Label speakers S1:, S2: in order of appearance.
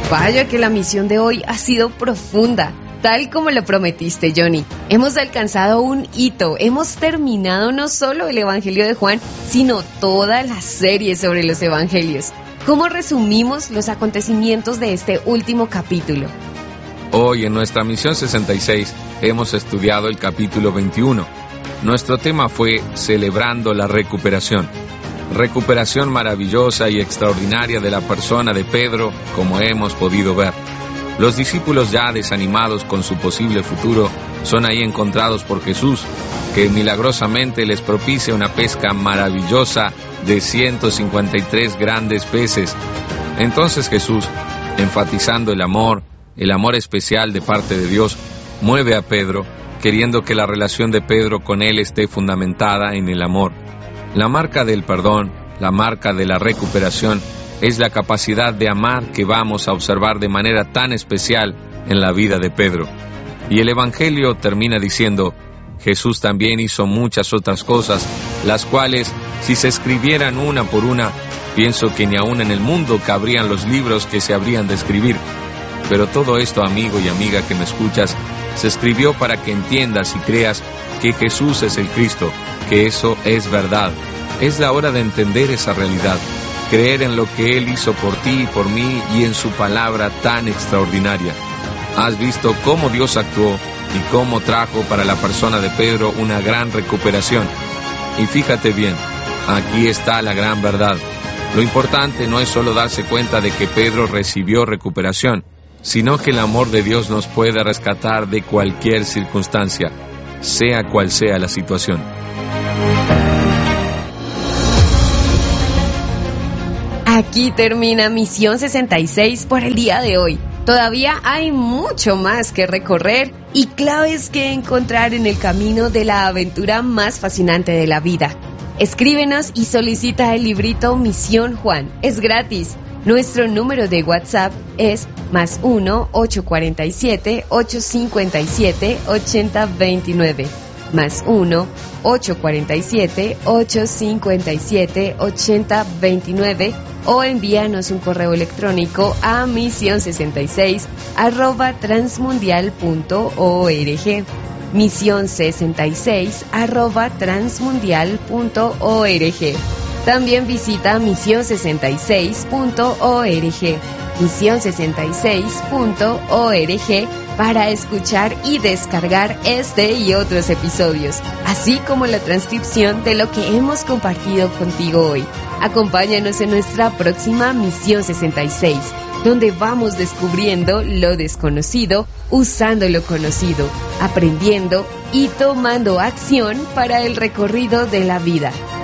S1: Vaya que la misión de hoy ha sido profunda, tal como lo prometiste, Johnny. Hemos alcanzado un hito, hemos terminado no solo el Evangelio de Juan, sino toda la serie sobre los Evangelios. ¿Cómo resumimos los acontecimientos de este último capítulo?
S2: Hoy en nuestra misión 66 hemos estudiado el capítulo 21. Nuestro tema fue Celebrando la Recuperación. Recuperación maravillosa y extraordinaria de la persona de Pedro, como hemos podido ver. Los discípulos ya desanimados con su posible futuro son ahí encontrados por Jesús, que milagrosamente les propicia una pesca maravillosa de 153 grandes peces. Entonces Jesús, enfatizando el amor especial de parte de Dios, mueve a Pedro, queriendo que la relación de Pedro con él esté fundamentada en el amor. La marca del perdón, la marca de la recuperación, es la capacidad de amar que vamos a observar de manera tan especial en la vida de Pedro. Y el Evangelio termina diciendo: Jesús también hizo muchas otras cosas, las cuales, si se escribieran una por una, pienso que ni aún en el mundo cabrían los libros que se habrían de escribir. Pero todo esto, amigo y amiga que me escuchas, se escribió para que entiendas y creas que Jesús es el Cristo, que eso es verdad. Es la hora de entender esa realidad, creer en lo que Él hizo por ti y por mí y en su palabra tan extraordinaria. Has visto cómo Dios actuó y cómo trajo para la persona de Pedro una gran recuperación. Y fíjate bien, aquí está la gran verdad. Lo importante no es solo darse cuenta de que Pedro recibió recuperación, sino que el amor de Dios nos puede rescatar de cualquier circunstancia, sea cual sea la situación.
S1: Aquí termina Misión 66 por el día de hoy. Todavía hay mucho más que recorrer y claves que encontrar en el camino de la aventura más fascinante de la vida. Escríbenos y solicita el librito Misión Juan. Es gratis. Nuestro número de WhatsApp es +1 847 857 8029. +1 847 857 8029 o envíanos un correo electrónico a mision66@transmundial.org. mision66@transmundial.org. También visita mision66.org. mision66.org para escuchar y descargar este y otros episodios, así como la transcripción de lo que hemos compartido contigo hoy. Acompáñanos en nuestra próxima Misión 66, donde vamos descubriendo lo desconocido, usando lo conocido, aprendiendo y tomando acción para el recorrido de la vida.